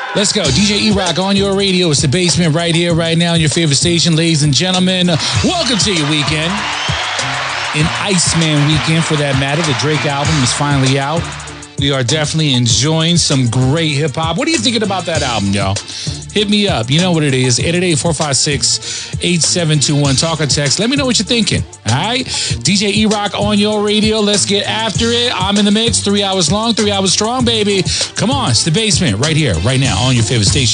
Let's go. DJ E-Rock on your radio. It's the basement right here, right now on your favorite station. Ladies and gentlemen, welcome to your weekend. An Iceman weekend, for that matter. The Drake album is finally out. We are definitely enjoying some great hip-hop. What are you thinking about that album, y'all? Hit me up. You know what it is. 888-456-8721. Talk or text. Let me know what you're thinking. All right? DJ E-Rock on your radio. Let's get after it. I'm in the mix. 3 hours long, 3 hours strong, baby. Come on. It's the basement right here, right now on your favorite station.